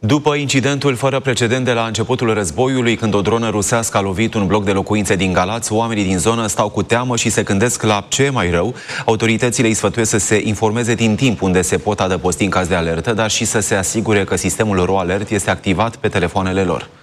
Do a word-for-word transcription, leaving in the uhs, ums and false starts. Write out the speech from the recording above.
După incidentul fără precedent de la începutul războiului, când o dronă rusească a lovit un bloc de locuințe din Galați, oamenii din zonă stau cu teamă și se gândesc la ce e mai rău. Autoritățile îi sfătuiesc să se informeze din timp unde se pot adăposti în caz de alertă, dar și să se asigure că sistemul RoAlert este activat pe telefoanele lor.